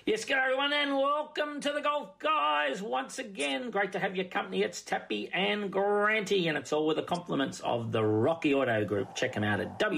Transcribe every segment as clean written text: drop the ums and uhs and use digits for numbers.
Yes, good everyone, and welcome to the Golf Guys once again. Great to have your company. It's Tappy and Granty, and it's all with the compliments of the Rocky Auto Group. Check them out at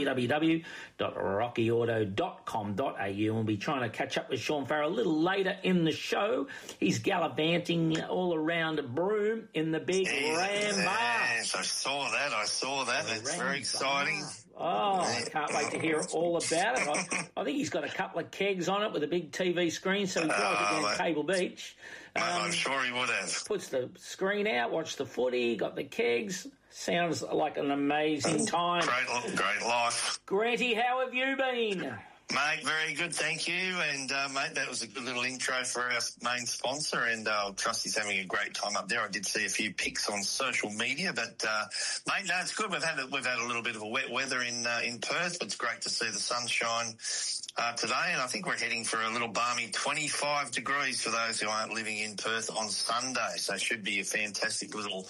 www.rockyauto.com.au. We'll be trying to catch up with Sean Farrell a little later in the show. He's gallivanting all around Broome in the big Ram Bar. Yes, I saw that. It's very exciting. Oh, I can't wait to hear all about it. I think he's got a couple of kegs on it with a big TV screen, so he drives it down Cable Beach. I'm sure he would have. Puts the screen out, watch the footy, got the kegs. Sounds like an amazing time. Great life. Granty, how have you been? Mate, very good, thank you. And, mate, that was a good little intro for our main sponsor, and I trust he's having a great time up there. I did see a few pics on social media, but, mate, no, it's good. We've had a little bit of a wet weather in Perth, but it's great to see the sunshine today, and I think we're heading for a little balmy 25 degrees for those who aren't living in Perth on Sunday, so it should be a fantastic little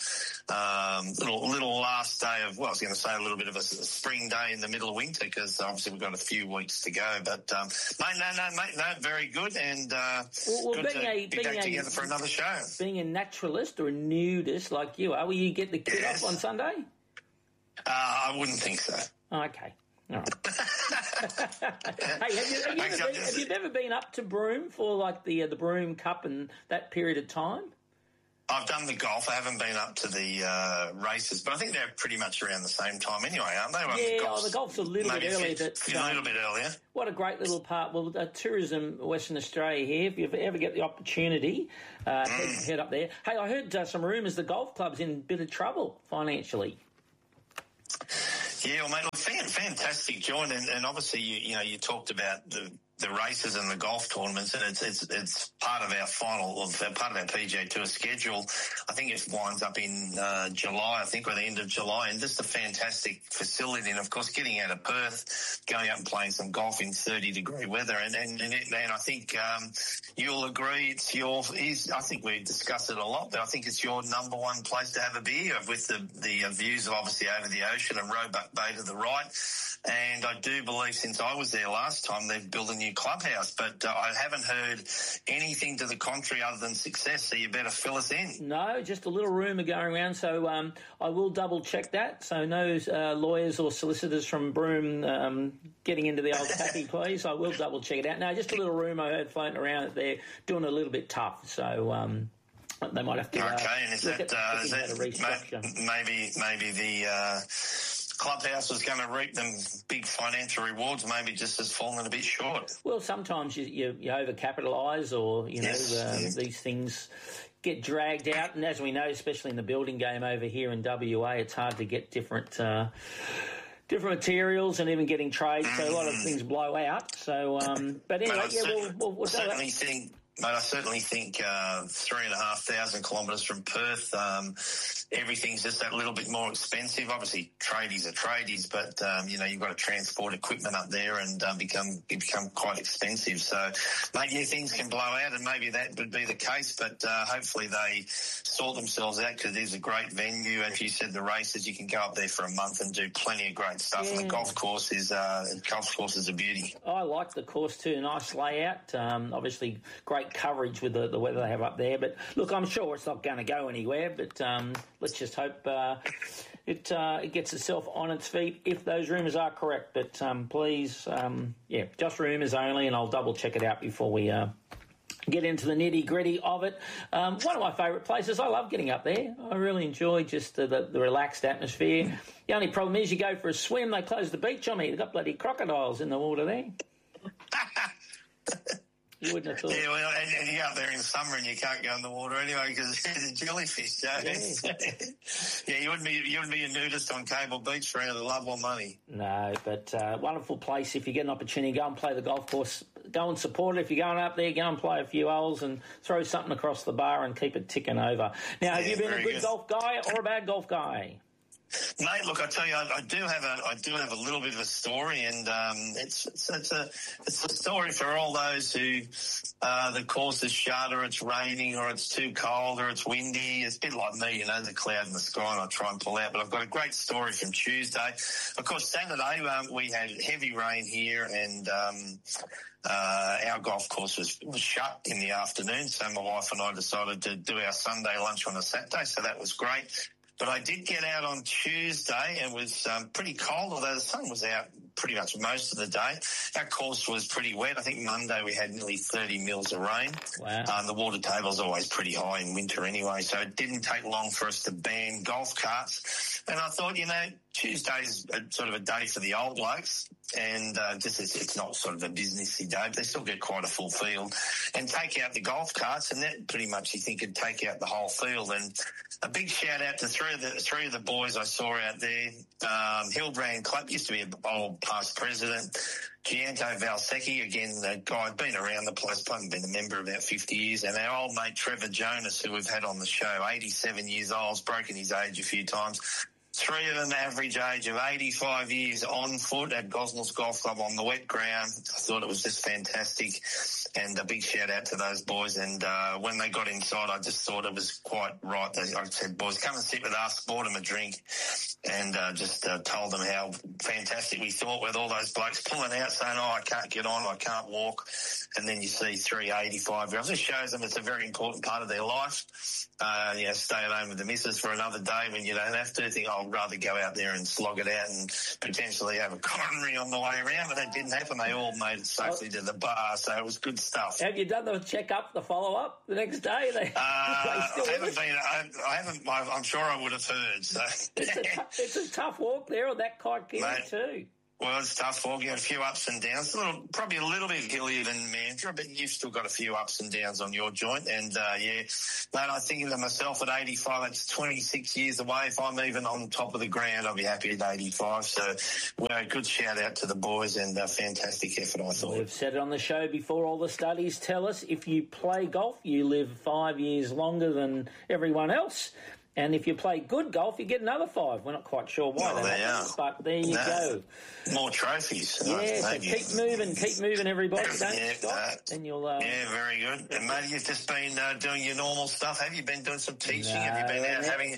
last day of, well, I was going to say a little bit of a spring day in the middle of winter, because obviously we've got a few weeks to go. But, mate, no, very good, and good to be back together for another show. Being a naturalist or a nudist like you are, will you get the kid off on Sunday? I wouldn't think so. Oh, okay. All right. Hey, have you ever been up to Broome for like the Broome Cup and that period of time? I've done the golf. I haven't been up to the races, but I think they're pretty much around the same time anyway, aren't they? The golf's a little bit earlier. A little bit earlier. What a great little part. Well, Tourism Western Australia here, if you ever get the opportunity, head up there. Hey, I heard some rumours the golf club's in a bit of trouble financially. Yeah, well, mate, fantastic joint, and obviously you talked about the races and the golf tournaments, and it's part of our part of our PGA Tour schedule. I think it winds up in July, or the end of July, and just a fantastic facility. And of course, getting out of Perth, going out and playing some golf in 30-degree weather, and I think you'll agree I think we discussed it a lot, but I think it's your number one place to have a beer with the views of obviously over the ocean and Roebuck Bay to the right. And I do believe since I was there last time, they've built a new clubhouse, but I haven't heard anything to the contrary other than success, so you better fill us in. No, just a little rumour going around, so I will double check that, so no lawyers or solicitors from Broome getting into the old tappy, please. I will double check it out. No, just a little rumour I heard floating around that they're doing a little bit tough, so they might have to and is that restructure. Maybe the clubhouse was going to reap them big financial rewards, maybe just has fallen a bit short. Well, sometimes you overcapitalise, or these things get dragged out, and as we know, especially in the building game over here in WA, it's hard to get different materials and even getting trade, so a lot of things blow out. So, but anyway, we'll certainly think. Mate, I certainly think 3,500 kilometres from Perth, everything's just that little bit more expensive. Obviously, tradies are tradies, but you've got to transport equipment up there and become quite expensive. So, mate, things can blow out, and maybe that would be the case. But hopefully they sort themselves out, because it is a great venue. And if you said the races, you can go up there for a month and do plenty of great stuff. Yeah. And the golf course is a beauty. I like the course too. Nice layout. Obviously, great coverage with the weather they have up there, but look, I'm sure it's not going to go anywhere, but let's just hope it gets itself on its feet if those rumours are correct, but please, just rumours only, and I'll double check it out before we get into the nitty-gritty of it. One of my favourite places. I love getting up there. I really enjoy just the relaxed atmosphere. The only problem is you go for a swim, they close the beach on me. They've got bloody crocodiles in the water there. You wouldn't have thought. Yeah, well, and you go up there in summer and you can't go in the water anyway because there's a jellyfish, Joe. Yeah, you wouldn't be a nudist on Cable Beach for either love or money. No, but wonderful place. If you get an opportunity, go and play the golf course. Go and support it. If you're going up there, go and play a few holes and throw something across the bar and keep it ticking over. Now, have you been a good golf guy or a bad golf guy? Mate, look, I tell you, I do have a little bit of a story, and it's a story for all those who the course is shut, or it's raining, or it's too cold, or it's windy. It's a bit like me, the cloud in the sky, and I try and pull out. But I've got a great story from Tuesday. Of course, Saturday we had heavy rain here, and our golf course was shut in the afternoon. So my wife and I decided to do our Sunday lunch on a Saturday, so that was great. But I did get out on Tuesday, and it was pretty cold, although the sun was out pretty much most of the day. Our course was pretty wet. I think Monday we had nearly 30 mils of rain. Wow. The water table's always pretty high in winter anyway, so it didn't take long for us to ban golf carts. And I thought, Tuesday's sort of a day for the old blokes, and it's not sort of a businessy day, but they still get quite a full field. And take out the golf carts, and that pretty much you think could take out the whole field. And a big shout out to three of the boys I saw out there. Hilbrand Club used to be an old past president. Gianto Valsecchi, again, the guy been around the place, probably been a member about 50 years. And our old mate Trevor Jonas, who we've had on the show, 87 years old, broken his age a few times. Three of them average age of 85 years on foot at Gosnells Golf Club on the wet ground. I thought it was just fantastic, and a big shout out to those boys. And when they got inside, I just thought it was quite right. I said, boys, come and sit with us, bought them a drink, and just told them how fantastic we thought with all those blokes pulling out saying, I can't get on, I can't walk. And then you see 3 85-year-olds. It shows them it's a very important part of their life. Stay at home with the missus for another day when you don't have to. Think, I'd rather go out there and slog it out and potentially have a coronary on the way around, but that didn't happen. They all made it safely to the bar, so it was good stuff. Have you done the check-up, the follow-up the next day? I haven't. I'm sure I would have heard. So it's a tough walk there on that Kaikoura too. Well, it's tough walk. You had a few ups and downs. Probably a little bit hillier than Mandurah, but you've still got a few ups and downs on your joint. And, mate, I'm thinking to myself at 85, that's 26 years away. If I'm even on top of the ground, I'll be happy at 85. So, good shout-out to the boys and a fantastic effort, I thought. We've said it on the show before. All the studies tell us if you play golf, you live 5 years longer than everyone else. And if you play good golf, you get another 5. We're not quite sure why that happens, but there you go. More trophies. Yeah, so keep moving, everybody. Don't stop, and you'll... very good. And, mate, you've just been doing your normal stuff. Have you been doing some teaching? Have you been out having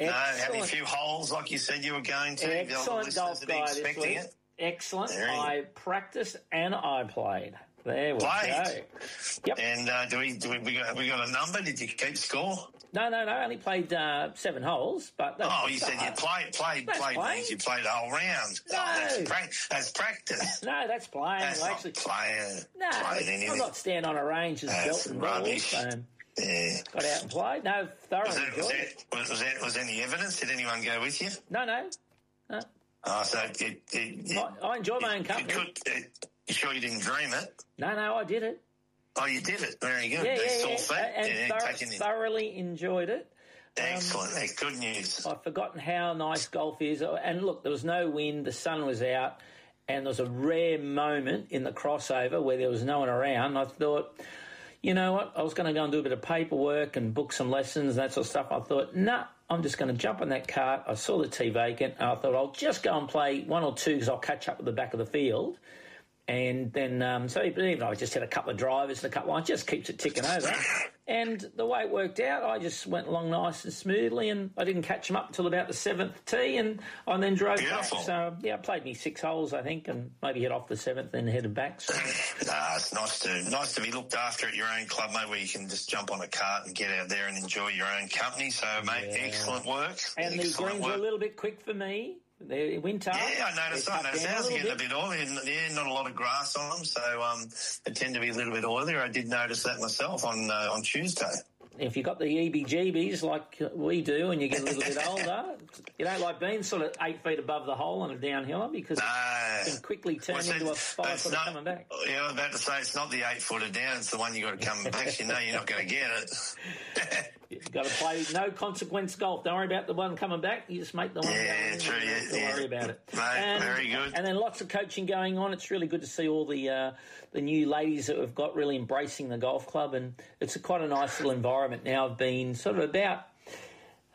a few holes like you said you were going to? Excellent golf guy this week. Excellent. I practiced and I played. There we go. Yep. And have we got a number? Did you keep score? No. I only played 7 holes. But you said you played means you played the whole round. No. That's practice. No, that's playing. That's not playing. No, I'm not standing on a range as belting balls. Yeah. Got out and played. No, thoroughly enjoyed it. Was any evidence? Did anyone go with you? No. So I enjoy my own company. You sure you didn't dream it? No, I did it. Oh, you did it. Very good. And thoroughly enjoyed it. Excellent. That's good news. I've forgotten how nice golf is. And look, there was no wind. The sun was out. And there was a rare moment in the crossover where there was no one around. I thought, you know what? I was going to go and do a bit of paperwork and book some lessons and that sort of stuff. I thought, I'm just going to jump on that cart. I saw the tee vacant. And I thought I'll just go and play 1 or 2 because I'll catch up with the back of the field. And then, so even though I just had a couple of drivers and a couple, it just keeps it ticking over. And the way it worked out, I just went along nice and smoothly, and I didn't catch them up until about the 7th tee, and I then drove back. So, I played me 6 holes, I think, and maybe hit off the 7th and headed back. So. It's nice to be looked after at your own club, mate, where you can just jump on a cart and get out there and enjoy your own company. So, mate, excellent work. And the greens were a little bit quick for me. They're winter. Yeah, I noticed ours getting a bit oily. Not a lot of grass on them, so they tend to be a little bit oilier. I did notice that myself on Tuesday. If you've got the EBGBs like we do and you get a little bit older, you don't like being sort of 8 feet above the hole on a downhiller because it can quickly turn into a 5-footer coming back. Yeah, I was about to say it's not the 8-footer down, it's the one you got to come back. You know you're not going to get it. You've got to play no consequence golf. Don't worry about the one coming back. You just make the one going. True. Don't worry about it. Mate, very good. And then lots of coaching going on. It's really good to see all the new ladies that we've got really embracing the golf club, and it's quite a nice little environment now. I've been sort of about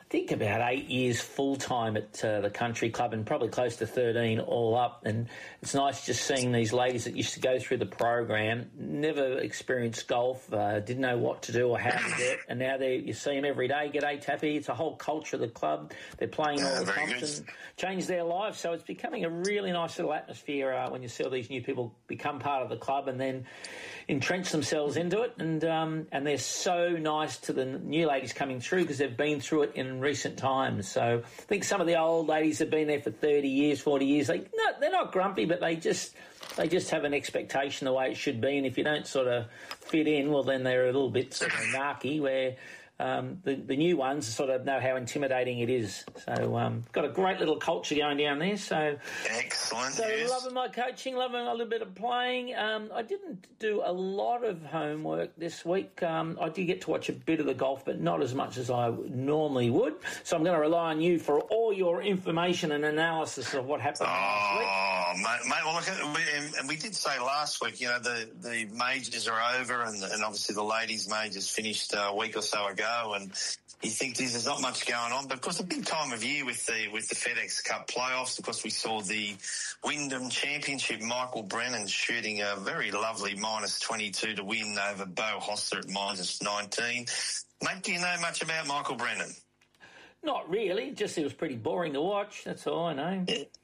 think about 8 years full-time at the country club and probably close to 13 all up. And it's nice just seeing these ladies that used to go through the program, never experienced golf, didn't know what to do or how to do it. And now you see them every day, G'day Tappy. It's a whole culture of the club. They're playing all the comps and change their lives. So it's becoming a really nice little atmosphere when you see all these new people become part of the club and then entrench themselves into it. And they're so nice to the new ladies coming through because they've been through it in recent times. So I think some of the old ladies have been there for 30 years, 40 years. They're not grumpy, but they just have an expectation the way it should be. And if you don't sort of fit in, well, then they're a little bit sort of narky, where the new ones sort of know how intimidating it is. So got a great little culture going down there. So excellent. So yes. Loving my coaching, loving a little bit of playing. I didn't do a lot of homework this week. I did get to watch a bit of the golf, but not as much as I normally would. So I'm going to rely on you for all your information and analysis of what happened last week. Mate, well, look, and we did say last week, you know, the majors are over and obviously the ladies' majors finished a week or so ago. And you think there's not much going on, but of course a big time of year with the FedEx Cup playoffs. Of course, we saw the Wyndham Championship, Michael Brennan shooting a very lovely -22 to win over Beau Hossler at -19. Mate, do you know much about Michael Brennan? Not really, just it was pretty boring to watch, that's all I know.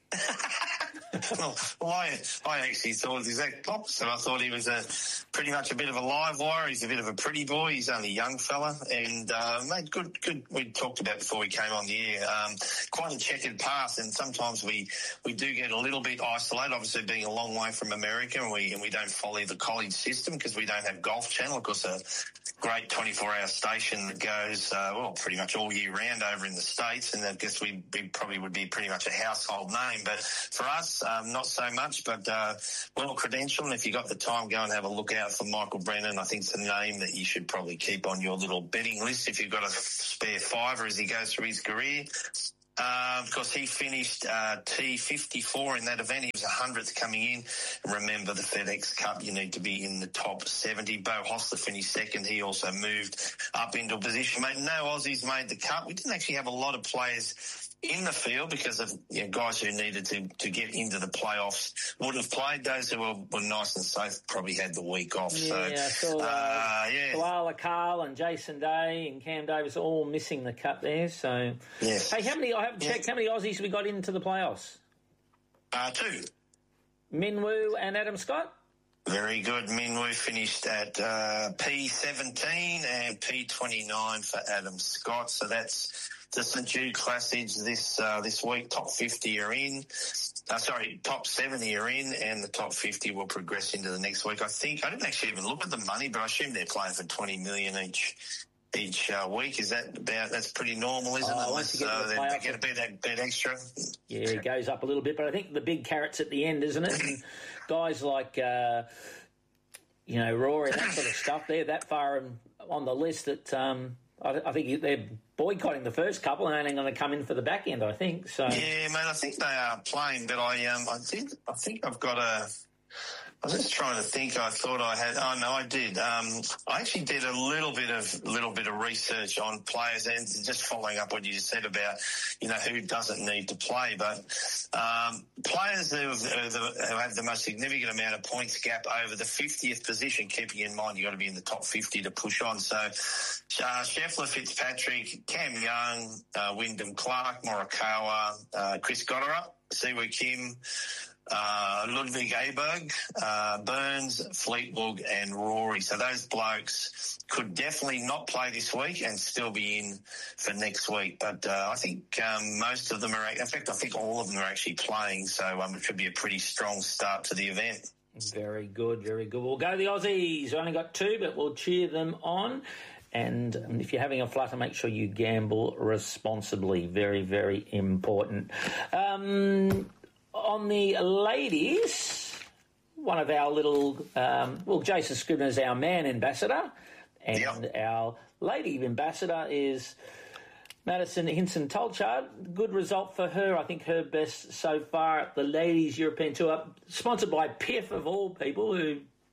Well, I actually thought the exact opposite. I thought he was pretty much a bit of a live wire. He's a bit of a pretty boy. He's only a young fella and made good. We talked about before we came on the air. Quite a checkered path, and sometimes we do get a little bit isolated. Obviously, being a long way from America, and we don't follow the college system because we don't have Golf Channel. Of course, a great 24-hour station that goes pretty much all year round over in the States, and I guess we probably would be pretty much a household name. But for us, not so much, but well credentialed. And if you got the time, go and have a look out for Michael Brennan. I think it's a name that you should probably keep on your little betting list if you've got a spare fiver as he goes through his career. Of course, he finished T54 in that event. He was 100th coming in. Remember, the FedEx Cup, you need to be in the top 70. Beau Hossler finished second. He also moved up into a position. Mate, no Aussies made the cut. We didn't actually have a lot of players in the field because of guys who needed to get into the playoffs would have played. Those who were nice and safe probably had the week off. Yeah, so, Koala Carl and Jason Day and Cam Davis all missing the cut there. So, yes. Hey, I haven't checked how many Aussies we got into the playoffs. 2. Minwoo and Adam Scott. Very good. Minwoo finished at P17 and P29 for Adam Scott. So that's the St Jude Classics this week. Top 50 are in. Top 70 are in, and the top 50 will progress into the next week. I think I didn't actually even look at the money, but I assume they're playing for $20 million each week. Is that about? That's pretty normal, isn't it? Once you they get a bit extra. Yeah, it goes up a little bit, but I think the big carrot's at the end, isn't it? And guys like Rory and that sort of stuff, they're that far on the list that I think they're boycotting the first couple and only going to come in for the back end, I think. So yeah, mate, I think they are playing, but I think I've got a. I was just trying to think. I thought I had. Oh no, I did. I actually did a little bit of research on players, and just following up what you just said about, who doesn't need to play. But players who have the most significant amount of points gap over the 50th position. Keeping in mind you got to be in the top 50 to push on. So Scheffler, Fitzpatrick, Cam Young, Wyndham Clark, Morikawa, Chris Gotterup, Siwoo Kim, Ludwig Aberg, Burns, Fleetwood and Rory. So those blokes could definitely not play this week and still be in for next week. But I think most of them are, in fact, I think all of them are actually playing. So it should be a pretty strong start to the event. Very good, very good. We'll go the Aussies. We've only got 2, but we'll cheer them on. And if you're having a flutter, make sure you gamble responsibly. Very, very important. On the ladies, one of our little, Jason Scribner's our man ambassador, and our lady ambassador is Madison Hinson Tolchard. Good result for her. I think her best so far at the Ladies European Tour, sponsored by PIF of all people, who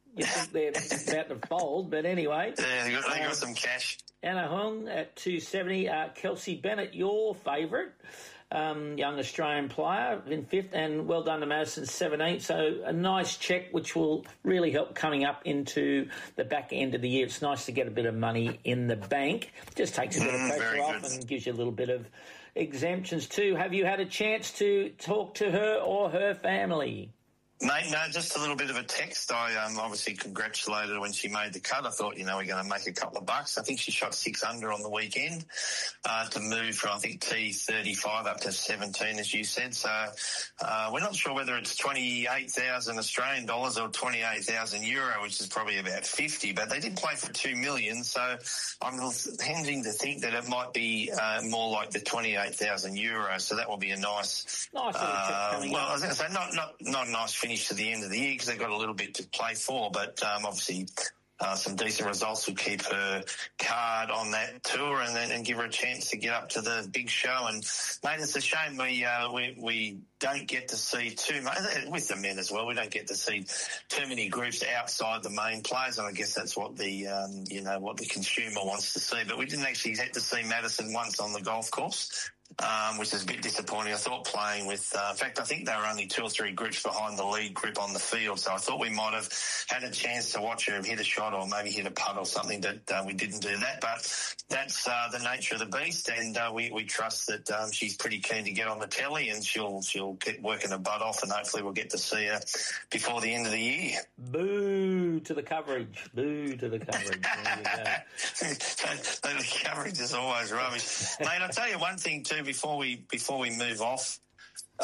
you think they're about to fold, but anyway. Yeah, they got some cash. Anna Hung at 270. Kelsey Bennett, your favourite. Young Australian player in 5th, and well done to Madison 17th. So a nice check, which will really help coming up into the back end of the year. It's nice to get a bit of money in the bank. Just takes a bit of pressure off and gives you a little bit of exemptions too. Have you had a chance to talk to her or her family? Mate, no, just a little bit of a text. I obviously congratulated her when she made the cut. I thought, we're going to make a couple of bucks. I think she shot 6 under on the weekend to move from, I think, T35 up to 17, as you said. So we're not sure whether it's 28,000 Australian dollars or 28,000 euro, which is probably about 50. But they did play for 2 million, so I'm tending to think that it might be more like the 28,000 euro. So that will be a nice little trip coming up. I was going to say not a nice finish to the end of the year because they've got a little bit to play for, but obviously some decent results will keep her card on that tour and give her a chance to get up to the big show. And mate, it's a shame we don't get to see too much with the men as well. We don't get to see too many groups outside the main players, and I guess that's what the what the consumer wants to see. But we didn't actually get to see Madison once on the golf course. Which is a bit disappointing. I thought playing with, in fact, I think they were only 2 or 3 groups behind the lead group on the field, so I thought we might have had a chance to watch her hit a shot or maybe hit a putt or something, that we didn't do that. But that's the nature of the beast, and we trust that she's pretty keen to get on the telly, and she'll keep working her butt off, and hopefully we'll get to see her before the end of the year. Boo to the coverage. Boo to the coverage. There you go. The coverage is always rubbish. Mate, I'll tell you one thing too, before we move off the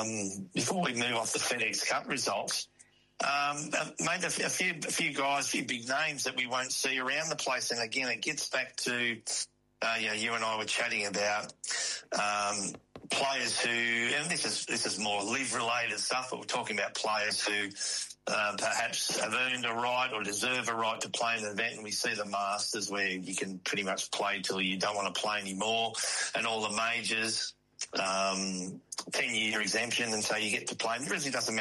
FedEx Cup results, mate, a few guys, a few big names that we won't see around the place. And again, it gets back to you and I were chatting about players who, and this is more live related stuff, but we're talking about players who perhaps have earned a right or deserve a right to play in an event. And we see the Masters where you can pretty much play till you don't want to play anymore, and all the majors, 10-year exemption, and so you get to play. It really doesn't matter